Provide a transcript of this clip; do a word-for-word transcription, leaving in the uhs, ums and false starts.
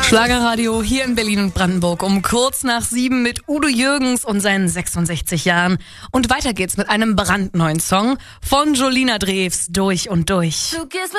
Schlagerradio hier in Berlin und Brandenburg um kurz nach sieben mit Udo Jürgens und seinen sechsundsechzig Jahren. Und weiter geht's mit einem brandneuen Song von Jolina Drews, Durch und Durch. Du gehst